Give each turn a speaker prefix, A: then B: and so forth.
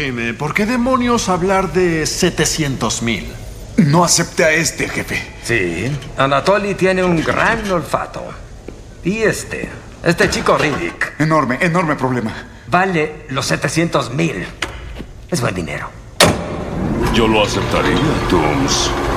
A: Dime, ¿por qué demonios hablar de 700,000?
B: No acepte a este, jefe.
C: Sí, Anatoly tiene un gran olfato. Y este chico Riddick,
B: Enorme problema.
C: vale los 700,000. Es buen dinero.
D: Yo lo aceptaría, Tooms.